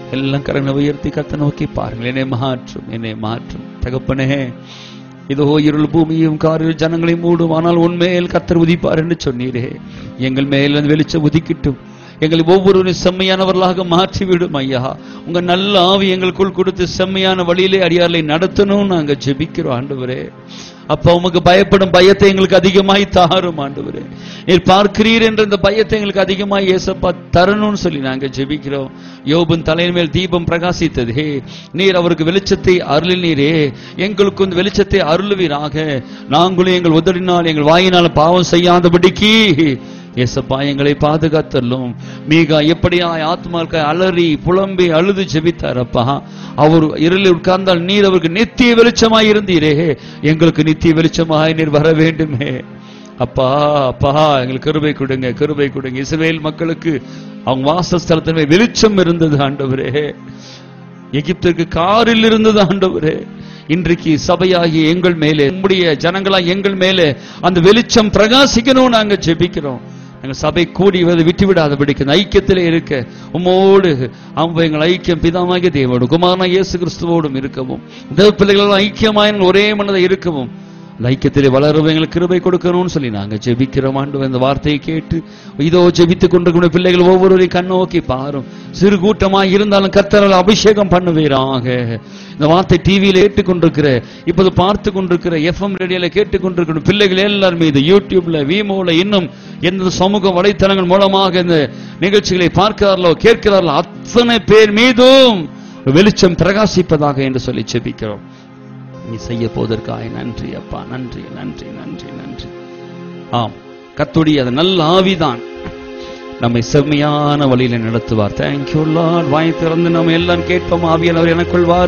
எல்லாம் கரங்களை உயர்த்தி கர்த்தரை நோக்கி பாருங்கள். என்னை மாற்றும், என்னை மாற்றும் தகப்பனே. இதோ இருள் பூமியும் காரில் ஜனங்களை மூடும், ஆனால் உன்மேல் கர்த்தர் உதிப்பார் என்று சொன்னீரே. எங்கள் மேல் அந்த வெளிச்சம் உதிக்கிட்டும், எங்களை ஒவ்வொருவரும் செம்மையானவர்களாக மாற்றிவிடும் ஐயா. உங்க நல்ல ஆவி எங்களுக்குள் கொடுத்து செம்மையான வழியிலே அடியார்களை நடத்தணும் நாங்க ஜெபிக்கிறோம் ஆண்டவரே. அப்ப உமக்கு பயப்படும் பயத்தை எங்களுக்கு அதிகமாய் தாரும் ஆண்டவரே. நீர் பார்க்கிறீர் என்ற இந்த பயத்தை எங்களுக்கு அதிகமாய் ஏசப்பா தரணும்னு சொல்லி நாங்க ஜெபிக்கிறோம். யோபின் தலையின் மேல் தீபம் பிரகாசித்ததே, நீர் அவருக்கு வெளிச்சத்தை அருளினீரே, எங்களுக்கு இந்த வெளிச்சத்தை அருளுவீராக. நாங்களும் எங்கள் உதடினால் எங்கள் வாயினால் பாவம் செய்யாதபடிக்கு ஏசப்பா எங்களை பாதுகாத்தல்லும். மீகா எப்படியா ஆத்மாக்கள் அலறி புலம்பி அழுது ஜெபித்தாரப்பா. அவர் இருளில் உட்கார்ந்தால் நீர் அவருக்கு நித்திய வெளிச்சமாய் இருந்தீரே, எங்களுக்கு நித்திய வெளிச்சமாய் நீர் வர வேண்டுமே அப்பா. அப்பா எங்களுக்கு கிருபை கொடுங்க, கிருபை கொடுங்க. இஸ்ரவேல் மக்களுக்கு அவங்க வாசஸ்தலத்திலே வெளிச்சம் இருந்தது ஆண்டவரே. எகிப்திற்கு காரில் இருந்தது ஆண்டவரே. இன்றைக்கு சபையாகி எங்கள் மேலே, நம்முடைய ஜனங்களாய் எங்கள் மேலே அந்த வெளிச்சம் பிரகாசிக்கணும் நாங்க ஜெபிக்கிறோம். எங்கள் சபை கூடி விட்டுவிடாதபடிக்கு ஐக்கியத்திலே இருக்க உம்மோடு எங்கள் ஐக்கியம் பிதாமாகிய தேவனோடு குமாரனாகிய இயேசு கிறிஸ்துவோடும் இருக்கவும், தேவ பிள்ளைகளோடு ஐக்கியமாய் ஒரே மனதை இருக்கவும், அந்த ஐக்கியத்திலே வளரவும் எங்களுக்கு கிருபை கொடுக்கணும்னு சொல்லி நாங்க ஜெபிக்கிறோம் ஆண்டவரே. இந்த வார்த்தையை கேட்டு இதோ ஜெபித்துக் கொண்டிருக்கிற பிள்ளைகள் ஒவ்வொருவரையும் கண்ணோக்கி பாரும். சிறு கூட்டமாய் இருந்தாலும் கர்த்தரால் அபிஷேகம் பண்ணுவீராக. இந்த வார்த்தை டிவியில ஏற்றுக்கொண்டிருக்கிற, இப்போது பார்த்து கொண்டிருக்கிற, எஃப்எம் ரேடியோல கேட்டுக்கொண்டிருக்கிற பிள்ளைகள் எல்லாரும் மீது, யூடியூப்ல, வீமோல, இன்னும் எந்த சமூக வலைத்தளங்கள் மூலமாக இந்த நிகழ்ச்சிகளை பார்க்கிறார்களோ கேட்கிறார்களோ அத்தனை பேர் மீதும் வெளிச்சம் பிரகாசிப்பதாக என்று சொல்லி ஜெபிக்கிறோம். நீ செய்ய போவதற்காக நன்றி அப்பா, நன்றி நன்றி நன்றி நன்றி. ஆம், கர்த்தருடைய அந்த நல்ல ஆவிதான் நம்மை செம்மையான வழியில நடத்துவார். Thank you Lord. வாய் திறந்து நம்ம எல்லாம் கேட்போம். ஆவியானவர் எனக்குள் வாரும்.